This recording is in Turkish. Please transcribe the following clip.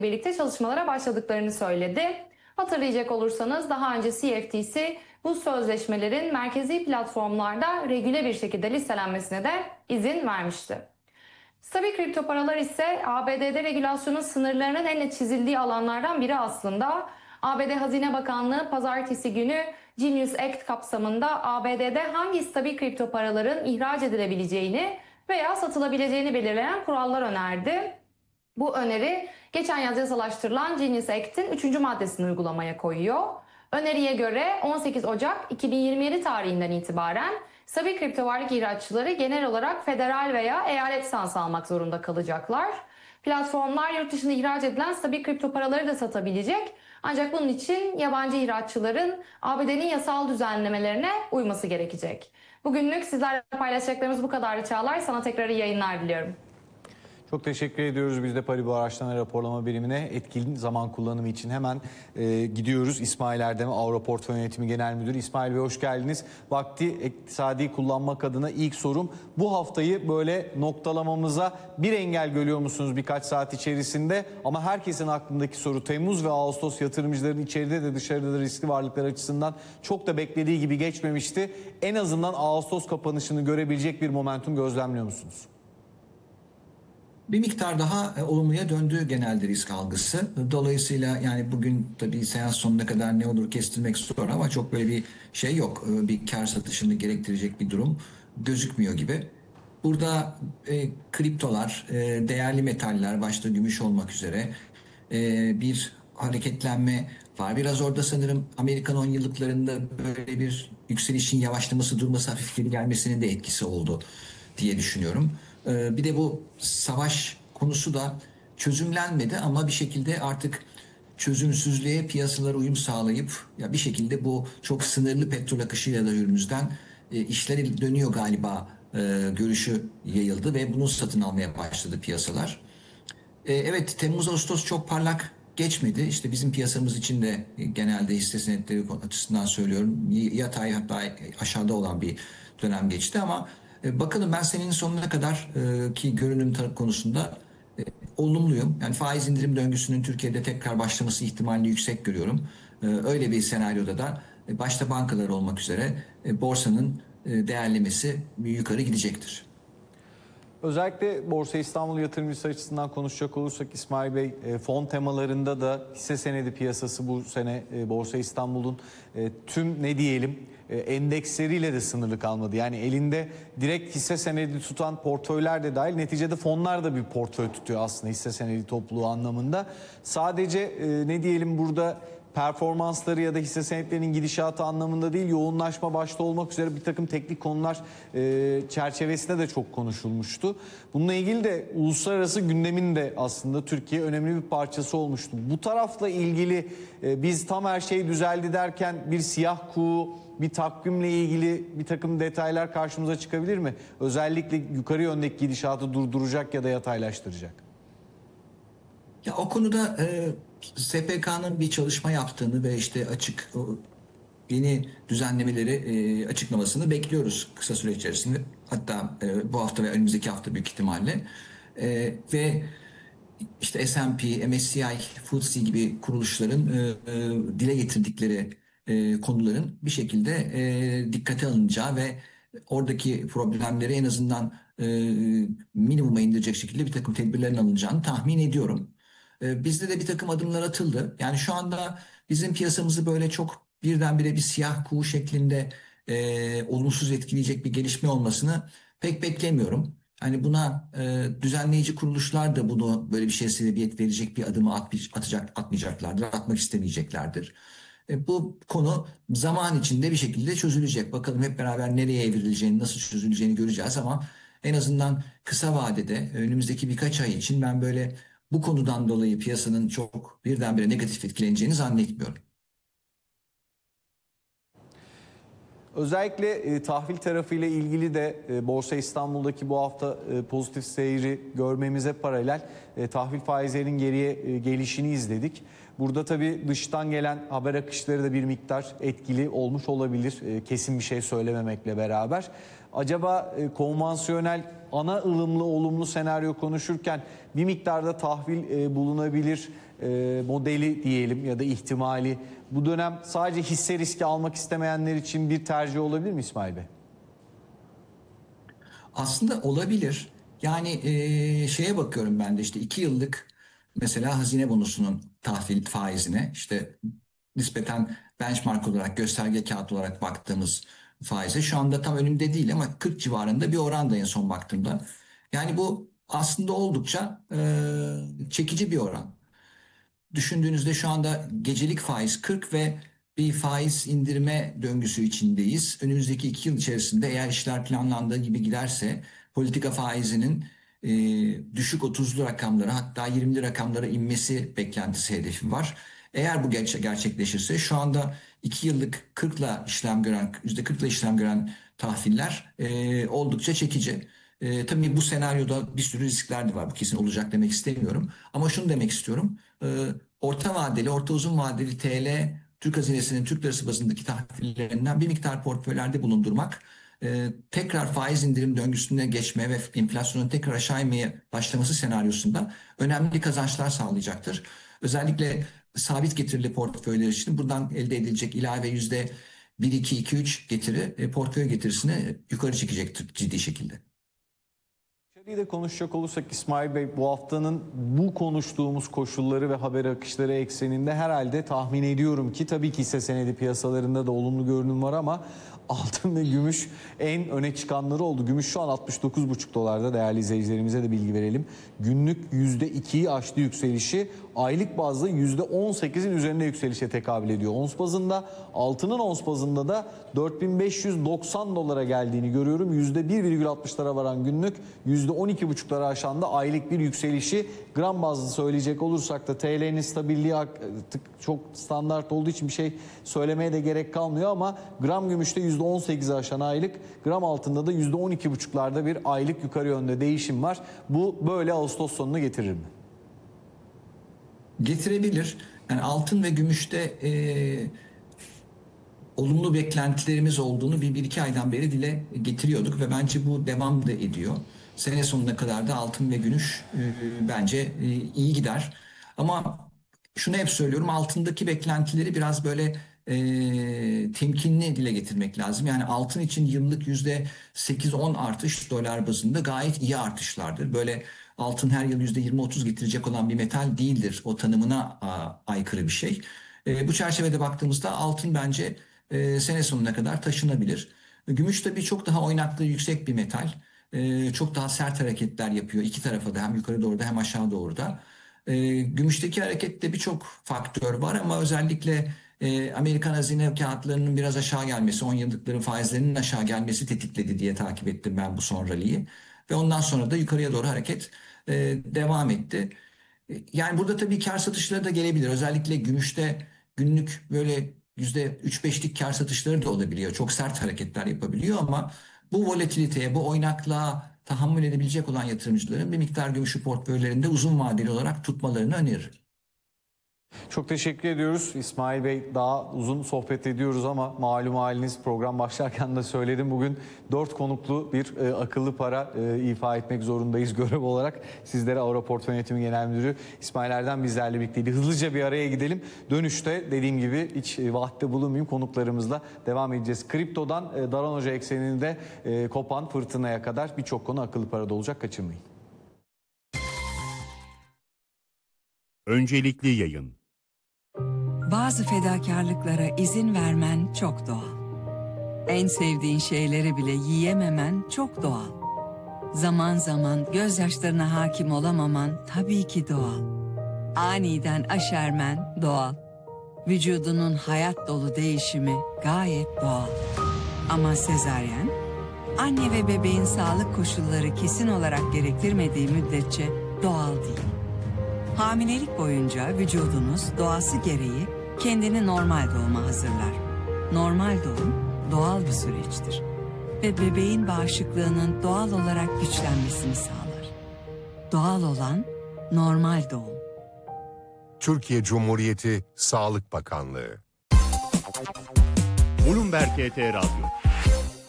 birlikte çalışmalara başladıklarını söyledi. Hatırlayacak olursanız daha önce CFTC bu sözleşmelerin merkezi platformlarda regüle bir şekilde listelenmesine de izin vermişti. Stabil kripto paralar ise ABD'de regülasyonun sınırlarının en net çizildiği alanlardan biri aslında. ABD Hazine Bakanlığı pazartesi günü Genius Act kapsamında ABD'de hangi stabil kripto paraların ihraç edilebileceğini veya satılabileceğini belirleyen kurallar önerdi. Bu öneri geçen yaz yasalaştırılan Genius Act'in 3. maddesini uygulamaya koyuyor. Öneriye göre 18 Ocak 2027 tarihinden itibaren stabil kripto varlık ihraççıları genel olarak federal veya eyalet lisansı almak zorunda kalacaklar. Platformlar yurt dışında ihraç edilen stabil kripto paraları da satabilecek. Ancak bunun için yabancı ihraççıların ABD'nin yasal düzenlemelerine uyması gerekecek. Bugünlük sizlerle paylaşacaklarımız bu kadardı Çağlar. Sana tekrar iyi yayınlar diliyorum. Çok teşekkür ediyoruz. Biz de Paribu Araştırma Raporlama Birimine etkin zaman kullanımı için hemen gidiyoruz. İsmail Erdem, Avro Portföy Yönetimi Genel Müdürü. İsmail Bey hoş geldiniz. Vakti iktisadi kullanmak adına ilk sorum. Bu haftayı böyle noktalamamıza bir engel görüyor musunuz birkaç saat içerisinde? Ama herkesin aklındaki soru Temmuz ve Ağustos yatırımcıların içeride de dışarıda da riskli varlıklar açısından çok da beklediği gibi geçmemişti. En azından Ağustos kapanışını görebilecek bir momentum gözlemliyor musunuz? Bir miktar daha olumluya döndü genelde risk algısı. Dolayısıyla yani bugün tabii seans sonuna kadar ne olur kestirmek zor ama çok böyle bir şey yok. Bir kar satışını gerektirecek bir durum gözükmüyor gibi. Burada kriptolar, değerli metaller başta gümüş olmak üzere bir hareketlenme var. Biraz orada sanırım Amerikan 10 yıllıklarında böyle bir yükselişin yavaşlaması, durması, hafif geri gelmesinin de etkisi oldu diye düşünüyorum. Bir de bu savaş konusu da çözümlenmedi ama bir şekilde artık çözümsüzlüğe piyasalara uyum sağlayıp ya bir şekilde bu çok sınırlı petrol akışıyla da Hürmüz'den işler dönüyor galiba görüşü yayıldı ve bunu satın almaya başladı piyasalar. Evet, Temmuz-Ağustos çok parlak geçmedi. İşte bizim piyasamız için de genelde hisse senetleri açısından söylüyorum. Yatay hatta aşağıda olan bir dönem geçti ama bakalım ben senenin sonuna kadar ki görünüm konusunda olumluyum. Yani faiz indirim döngüsünün Türkiye'de tekrar başlaması ihtimalini yüksek görüyorum. Öyle bir senaryoda da başta bankalar olmak üzere borsanın değerlemesi yukarı gidecektir. Özellikle Borsa İstanbul yatırımcısı açısından konuşacak olursak İsmail Bey, fon temalarında da hisse senedi piyasası bu sene Borsa İstanbul'un tüm ne diyelim endeksleriyle de sınırlı kalmadı. Yani elinde direkt hisse senedi tutan portföyler de dahil, neticede fonlar da bir portföy tutuyor aslında hisse senedi topluluğu anlamında. Sadece ne diyelim burada performansları ya da hisse senetlerinin gidişatı anlamında değil, yoğunlaşma başta olmak üzere bir takım teknik konular çerçevesinde de çok konuşulmuştu. Bununla ilgili de uluslararası gündemin de aslında Türkiye önemli bir parçası olmuştu. Bu tarafla ilgili biz tam her şey düzeldi derken bir siyah kuğu, bir takvimle ilgili bir takım detaylar karşımıza çıkabilir mi? Özellikle yukarı yöndeki gidişatı durduracak ya da yataylaştıracak. Ya o konuda SPK'nın bir çalışma yaptığını ve işte açık yeni düzenlemeleri açıklamasını bekliyoruz kısa süre içerisinde. Hatta bu hafta ve önümüzdeki hafta büyük ihtimalle. Ve işte S&P, MSCI, FTSE gibi kuruluşların dile getirdikleri konuların bir şekilde dikkate alınacağı ve oradaki problemleri en azından minimuma indirecek şekilde bir takım tedbirlerin alınacağını tahmin ediyorum. Bizde de bir takım adımlar atıldı. Yani şu anda bizim piyasamızı böyle çok birdenbire bir siyah kuğu şeklinde olumsuz etkileyecek bir gelişme olmasını pek beklemiyorum. Hani buna düzenleyici kuruluşlar da bunu böyle bir şeye sebebiyet verecek bir adımı atmayacaklardır, atmak istemeyeceklerdir. Bu konu zaman içinde bir şekilde çözülecek. Bakalım hep beraber nereye evrileceğini, nasıl çözüleceğini göreceğiz ama en azından kısa vadede önümüzdeki birkaç ay için ben böyle bu konudan dolayı piyasanın çok birdenbire negatif etkileneceğini zannetmiyorum. Özellikle tahvil tarafıyla ilgili de Borsa İstanbul'daki bu hafta pozitif seyri görmemize paralel tahvil faizlerinin geriye gelişini izledik. burada tabii dıştan gelen haber akışları da bir miktar etkili olmuş olabilir. Kesin bir şey söylememekle beraber. Acaba konvansiyonel ana ılımlı olumlu senaryo konuşurken bir miktarda tahvil bulunabilir modeli diyelim ya da ihtimali bu dönem sadece hisse riski almak istemeyenler için bir tercih olabilir mi İsmail Bey? Aslında olabilir. Yani şeye bakıyorum ben de işte 2 yıllık mesela hazine bonosunun tahvil faizine işte nispeten benchmark olarak gösterge kağıt olarak baktığımız faize şu anda tam önümde değil ama 40 civarında bir oranda en son baktığımda. Yani bu aslında oldukça çekici bir oran. Düşündüğünüzde şu anda gecelik faiz 40 ve bir faiz indirme döngüsü içindeyiz. Önümüzdeki 2 yıl içerisinde eğer işler planlandığı gibi giderse politika faizinin düşük 30'lu rakamlara hatta 20'li rakamlara inmesi beklentisi hedefi var. Eğer bu gerçekleşirse şu anda 2 yıllık 40'la işlem gören %40'la işlem gören tahviller oldukça çekici. Tabii bu senaryoda bir sürü riskler de var. Bu kesin olacak demek istemiyorum. Ama şunu demek istiyorum. Orta vadeli, orta uzun vadeli TL, Türk hazinesinin Türk lirası bazındaki tahvillerinden bir miktar portföylerde bulundurmak, tekrar faiz indirim döngüsüne geçme ve enflasyonun tekrar aşağı inmeye başlaması senaryosunda önemli kazançlar sağlayacaktır. Özellikle sabit getirili portföyler için buradan elde edilecek ilave %1, 2, 2, 3 getiri portföy getirisini yukarı çekecektir ciddi şekilde. İçeriği de konuşacak olursak İsmail Bey bu haftanın bu konuştuğumuz koşulları ve haber akışları ekseninde herhalde tahmin ediyorum ki tabii ki hisse senedi piyasalarında da olumlu görünüm var ama altın ve gümüş en öne çıkanları oldu. Gümüş şu an 69,5 dolarda, değerli izleyicilerimize de bilgi verelim. Günlük %2'yi aştı yükselişi, aylık bazda %18'in üzerinde yükselişe tekabül ediyor. Ons bazında, altının ons bazında da 4590 dolara geldiğini görüyorum. %1,60'lara varan günlük, %12,5'lara aşan da aylık bir yükselişi. Gram bazlı söyleyecek olursak da TL'nin stabilliği artık çok standart olduğu için bir şey söylemeye de gerek kalmıyor ama gram gümüşte %18'i aşan aylık, gram altında da %12,5'larda bir aylık yukarı yönde değişim var. Bu böyle Ağustos sonunu getirir mi? Getirebilir. Yani altın ve gümüşte olumlu beklentilerimiz olduğunu bir iki aydan beri dile getiriyorduk ve bence bu devam da ediyor. Sene sonuna kadar da altın ve gümüş bence iyi gider. Ama şunu hep söylüyorum, altındaki beklentileri biraz böyle temkinli dile getirmek lazım. Yani altın için yıllık %8-10 artış dolar bazında gayet iyi artışlardır. Böyle altın her yıl %20-30 getirecek olan bir metal değildir. O tanımına aykırı bir şey. Bu çerçevede baktığımızda altın bence sene sonuna kadar taşınabilir. Gümüş tabii çok daha oynaklığı yüksek bir metal. Çok daha sert hareketler yapıyor. İki tarafa da, hem yukarı doğru da hem aşağı doğru da. Gümüşteki harekette birçok faktör var ama özellikle Amerikan hazine kağıtlarının biraz aşağı gelmesi, 10 yıllıkların faizlerinin aşağı gelmesi tetikledi diye takip ettim ben bu son rally'yi. Ve ondan sonra da yukarıya doğru hareket devam etti. Yani burada tabii kar satışları da gelebilir. Özellikle gümüşte günlük böyle %3-5'lik kar satışları da olabiliyor. Çok sert hareketler yapabiliyor ama bu volatiliteye, bu oynaklığa tahammül edebilecek olan yatırımcıların bir miktar gümüşü portföylerinde uzun vadeli olarak tutmalarını öneririm. Çok teşekkür ediyoruz İsmail Bey. Daha uzun sohbet ediyoruz ama malum haliniz, program başlarken de söyledim. Bugün 4 konuklu bir akıllı para ifa etmek zorundayız görev olarak. Sizlere Avro Portföy Yönetimi Genel Müdürü İsmail Erdem bizlerle birlikteydi. Hızlıca bir araya gidelim. Dönüşte dediğim gibi hiç vaatte bulunmayayım, konuklarımızla devam edeceğiz. Kriptodan Daran Hoca ekseninde kopan fırtınaya kadar birçok konu akıllı parada olacak, kaçırmayın. Öncelikli yayın. Bazı fedakarlıklara izin vermen çok doğal. En sevdiğin şeyleri bile yiyememen çok doğal. Zaman zaman gözyaşlarına hakim olamaman tabii ki doğal. Aniden aşermen doğal. Vücudunun hayat dolu değişimi gayet doğal. Ama sezaryen, anne ve bebeğin sağlık koşulları kesin olarak gerektirmediği müddetçe doğal değil. Hamilelik boyunca vücudunuz doğası gereği kendini normal doğuma hazırlar. Normal doğum doğal bir süreçtir ve bebeğin bağışıklığının doğal olarak güçlenmesini sağlar. Doğal olan normal doğum. Türkiye Cumhuriyeti Sağlık Bakanlığı. Bloomberg HT Radyo,